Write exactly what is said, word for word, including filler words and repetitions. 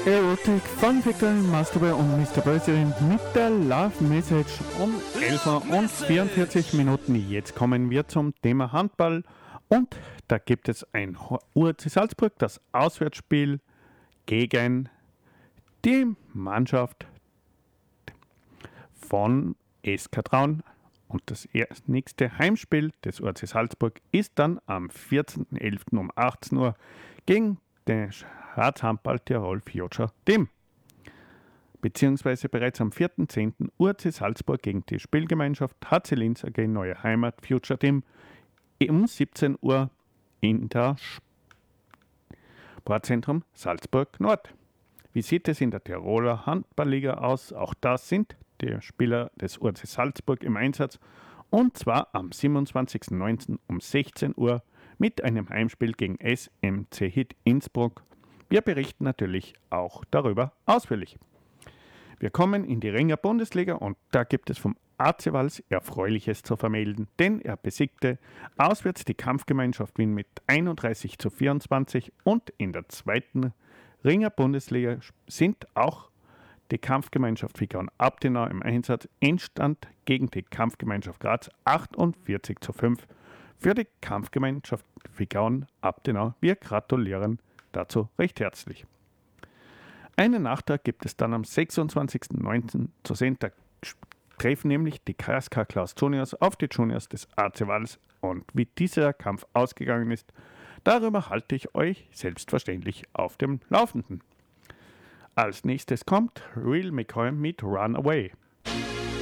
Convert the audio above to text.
Erotic Fun Factory, Masterboy und Mister President mit der Love Message um elf Uhr und vierundvierzig Minuten. Jetzt kommen wir zum Thema Handball und da gibt es ein U A C Salzburg, das Auswärtsspiel gegen die Mannschaft von S K Traun. Und das erste, nächste Heimspiel des U A C Salzburg ist dann am vierzehnten elften um achtzehn Uhr gegen den Handball Tirol Future Team. Beziehungsweise bereits am vierten zehnten U A C Salzburg gegen die Spielgemeinschaft H C Linz A G Neue Heimat Future Team um siebzehn Uhr in der Sportzentrum Salzburg Nord. Wie sieht es in der Tiroler Handballliga aus? Auch da sind die Spieler des U A C Salzburg im Einsatz und zwar am siebenundzwanzigsten neunten um sechzehn Uhr mit einem Heimspiel gegen S M C Hit Innsbruck. Wir berichten natürlich auch darüber ausführlich. Wir kommen in die Ringer Bundesliga und da gibt es vom A C Vals Erfreuliches zu vermelden, denn er besiegte auswärts die Kampfgemeinschaft Wien mit einunddreißig zu vierundzwanzig und in der zweiten Ringer Bundesliga sind auch die Kampfgemeinschaft Vigaun Abtenau im Einsatz. Endstand gegen die Kampfgemeinschaft Graz achtundvierzig zu fünf für die Kampfgemeinschaft Vigaun Abtenau. Wir gratulieren dazu recht herzlich. Einen Nachtrag gibt es dann am sechsundzwanzigsten neunten zu sehen. Da treffen nämlich die K S K Klaus Juniors auf die Juniors des A C Vals. Und wie dieser Kampf ausgegangen ist, darüber halte ich euch selbstverständlich auf dem Laufenden. Als nächstes kommt Real McCoy mit Run Away.